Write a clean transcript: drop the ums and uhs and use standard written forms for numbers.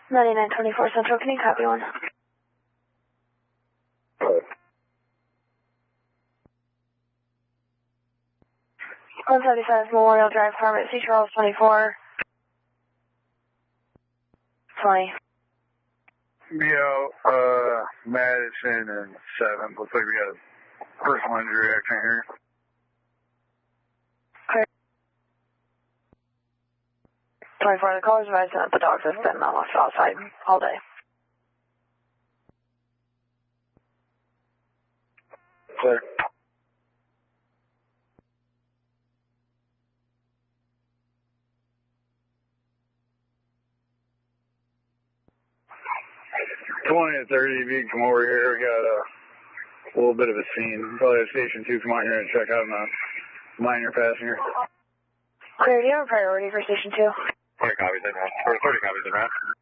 9924 Central, can you copy one? 175 Memorial Drive, Carpet, C. Charles 24. 20. BO, Madison and 7. Looks like we got a personal injury action here. Clear. 24, the caller's advised that the dogs have been left outside all day. Clear. $20 to $30, if you can come over here, we got a little bit of a scene. Probably have Station 2 come out here and check out a minor passenger. Clear, do you have a priority for Station 2? 20 copies in route. Or 30 copies in route.